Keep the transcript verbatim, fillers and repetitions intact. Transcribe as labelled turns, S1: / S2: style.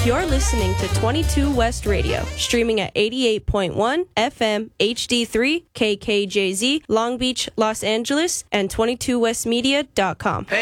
S1: You're listening to twenty-two West Radio, streaming at eighty-eight point one F M H D three K K J Z, Long Beach, Los Angeles, and twenty-two west media dot com.